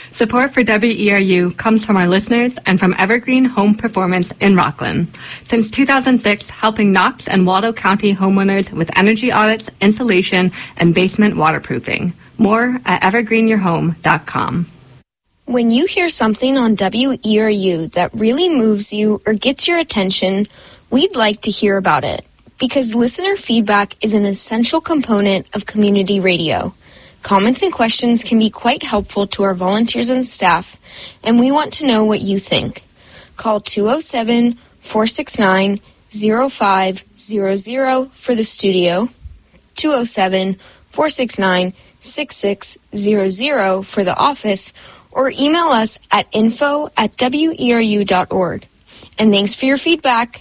Support for WERU comes from our listeners and from Evergreen Home Performance in Rockland. Since 2006, helping Knox and Waldo County homeowners with energy audits, insulation, and basement waterproofing. More at evergreenyourhome.com. When you hear something on WERU that really moves you or gets your attention, we'd like to hear about it, because listener feedback is an essential component of community radio. Comments and questions can be quite helpful to our volunteers and staff, and we want to know what you think. Call 207-469-0500 for the studio, 207-469-6600 for the office, or email us at info@weru.org. And thanks for your feedback.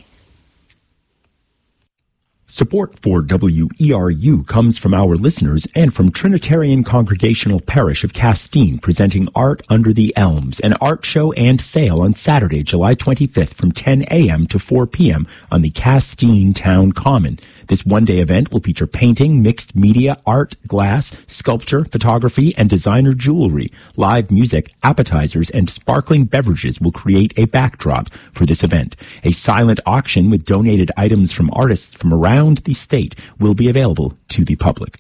Support for WERU comes from our listeners and from Trinitarian Congregational Parish of Castine, presenting Art Under the Elms, an art show and sale on Saturday, July 25th from 10 a.m. to 4 p.m. on the Castine Town Common. This one-day event will feature painting, mixed media, art, glass, sculpture, photography, and designer jewelry. Live music, appetizers, and sparkling beverages will create a backdrop for this event. A silent auction with donated items from artists from around the state will be available to the public.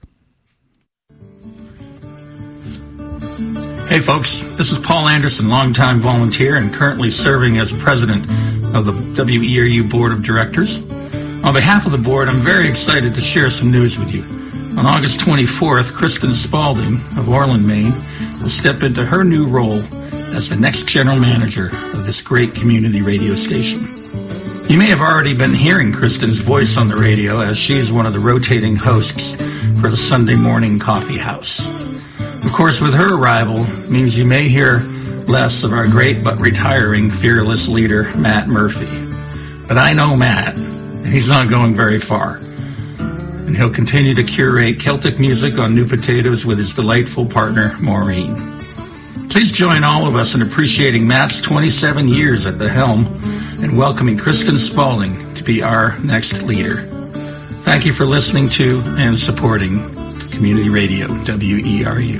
Hey folks, this is Paul Anderson, longtime volunteer and currently serving as president of the WERU Board of Directors. On behalf of the board, I'm very excited to share some news with you. On August 24th, Kristen Spalding of Orland, Maine, will step into her new role as the next general manager of this great community radio station. You may have already been hearing Kristen's voice on the radio, as she's one of the rotating hosts for the Sunday Morning Coffee House. Of course, with her arrival means you may hear less of our great but retiring fearless leader, Matt Murphy. But I know Matt, and he's not going very far. And he'll continue to curate Celtic music on New Potatoes with his delightful partner, Maureen. Please join all of us in appreciating Matt's 27 years at the helm and welcoming Kristen Spalding to be our next leader. Thank you for listening to and supporting Community Radio, WERU.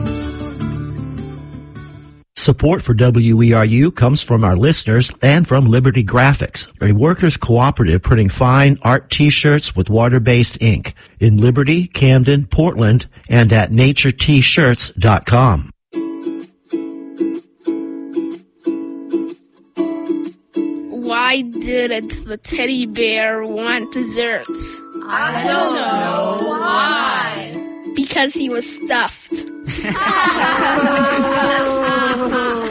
Support for WERU comes from our listeners and from Liberty Graphics, a workers' cooperative printing fine art T-shirts with water-based ink in Liberty, Camden, Portland, and at naturetshirts.com. Why didn't the teddy bear want desserts? I don't know. Why? Because he was stuffed.